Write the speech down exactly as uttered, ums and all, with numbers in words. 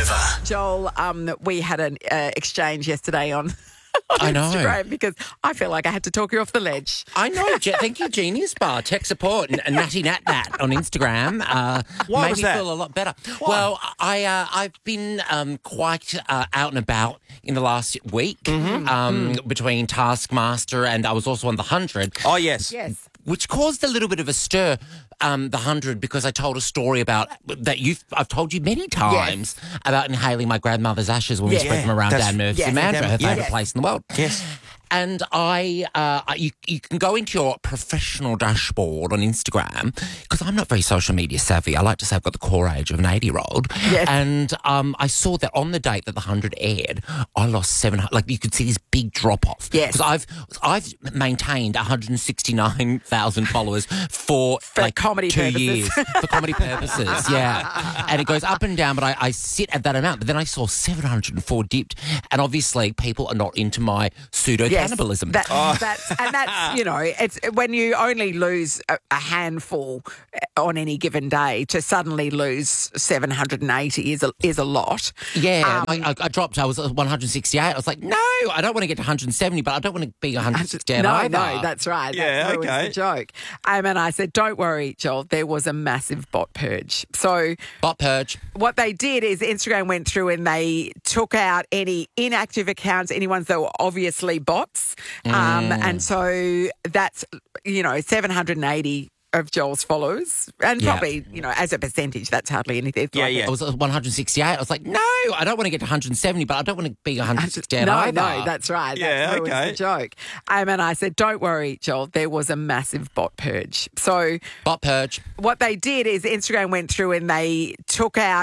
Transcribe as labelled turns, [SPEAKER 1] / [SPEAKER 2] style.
[SPEAKER 1] Trevor.
[SPEAKER 2] Joel, um, we had an uh, exchange yesterday on, on
[SPEAKER 3] I know.
[SPEAKER 2] Instagram because I feel like I had to talk you off the ledge.
[SPEAKER 3] I know. Je- Thank you, Genius Bar, tech support, and, and Natty Nat Nat on Instagram. Uh,
[SPEAKER 4] Why
[SPEAKER 3] made
[SPEAKER 4] was
[SPEAKER 3] me
[SPEAKER 4] that?
[SPEAKER 3] feel a lot better. Well, I uh, I've been um, quite uh, out and about in the last week
[SPEAKER 4] Mm-hmm.
[SPEAKER 3] um,
[SPEAKER 4] Mm.
[SPEAKER 3] between Taskmaster and I was also on the Hundred.
[SPEAKER 4] Oh, yes.
[SPEAKER 2] Yes.
[SPEAKER 3] Which caused a little bit of a stir, um, the hundred, because I told a story about that you. I've told you many times about inhaling my grandmother's ashes when
[SPEAKER 2] Yeah.
[SPEAKER 3] we spread them around
[SPEAKER 4] That's-
[SPEAKER 3] Dan Murphy's
[SPEAKER 2] Yes.
[SPEAKER 3] in Mandurah, her
[SPEAKER 4] Yeah.
[SPEAKER 3] favourite
[SPEAKER 2] Yes.
[SPEAKER 3] place in the world.
[SPEAKER 4] Yes.
[SPEAKER 3] And I, uh, you, you can go into your professional dashboard on Instagram because I'm not very social media savvy. I like to say I've got the core age of an eighty-year-old.
[SPEAKER 2] Yes.
[SPEAKER 3] And um, I saw that on the date that the hundred aired, I lost seven hundred. Like you could see this big drop off.
[SPEAKER 2] Yes.
[SPEAKER 3] Because I've I've maintained one hundred sixty-nine thousand followers for,
[SPEAKER 2] For
[SPEAKER 3] like
[SPEAKER 2] comedy
[SPEAKER 3] two
[SPEAKER 2] purposes.
[SPEAKER 3] years for comedy purposes. Yeah, and it goes up and down, but I, I sit at that amount. But then I saw seven hundred four dipped, and obviously people are not into my pseudo
[SPEAKER 2] Yes,
[SPEAKER 3] cannibalism.
[SPEAKER 2] that, that's and that's you know it's when you only lose a, a handful on any given day to suddenly lose seven hundred eighty is a is a lot.
[SPEAKER 3] Yeah,
[SPEAKER 2] Um,
[SPEAKER 3] I, I, I dropped. I was at one hundred sixty-eight. I was like, no, I don't want to get to one hundred seventy, but I don't want to be one hundred sixty-eight
[SPEAKER 2] No,
[SPEAKER 3] either.
[SPEAKER 2] no, that's right.
[SPEAKER 4] Yeah,
[SPEAKER 2] that ruins
[SPEAKER 4] okay.
[SPEAKER 2] the joke. Um, and I said, don't worry, Joel, there was a massive bot purge. So
[SPEAKER 3] Bot purge.
[SPEAKER 2] what they did is Instagram went through and they took out any inactive accounts, any ones that were obviously bots. Um, and so that's, you know, seven hundred eighty of Joel's followers. And
[SPEAKER 3] Yeah.
[SPEAKER 2] probably, you know, as a percentage, that's hardly anything. It's
[SPEAKER 4] Yeah,
[SPEAKER 2] like
[SPEAKER 4] yeah.
[SPEAKER 3] I was at one hundred sixty-eight. I was like, no, I don't want to get to one hundred seventy, but I don't want to be one hundred sixty-eight
[SPEAKER 2] No,
[SPEAKER 3] either.
[SPEAKER 2] no, that's right.
[SPEAKER 4] Yeah,
[SPEAKER 2] that ruins
[SPEAKER 4] okay.
[SPEAKER 2] the joke. Um, and I said, don't worry, Joel, there was a massive bot purge. So
[SPEAKER 3] Bot purge.
[SPEAKER 2] what they did is Instagram went through and they took out